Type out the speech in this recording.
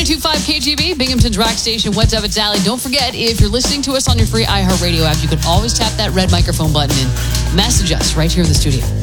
92.5 KGB, Binghamton's rock station. What's up, it's Allie. Don't forget, if you're listening to us on your free iHeartRadio app, you can always tap that red microphone button and message us right here in the studio.